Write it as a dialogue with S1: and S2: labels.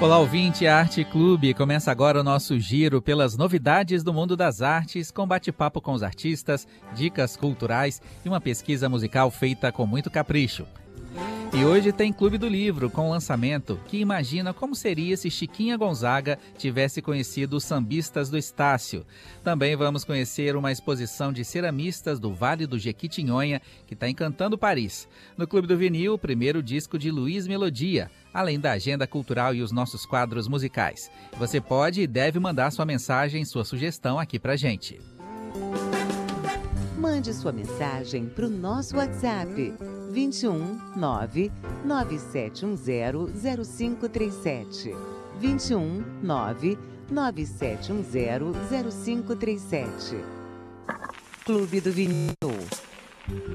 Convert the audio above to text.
S1: Olá, ouvinte, Arte Clube. Começa agora o nosso giro pelas novidades do mundo das artes, com bate-papo com os artistas, dicas culturais e uma pesquisa musical feita com muito capricho. E hoje tem Clube do Livro, com lançamento que imagina como seria se Chiquinha Gonzaga tivesse conhecido os sambistas do Estácio. Também vamos conhecer uma exposição de ceramistas do Vale do Jequitinhonha, que está encantando Paris. No Clube do Vinil, o primeiro disco de Luiz Melodia, além da agenda cultural e os nossos quadros musicais. Você pode e deve mandar sua mensagem, sua sugestão aqui pra gente.
S2: Mande sua mensagem para o nosso WhatsApp 21 9 9710 0537. 21 9 9710 0537. Clube do Vinil.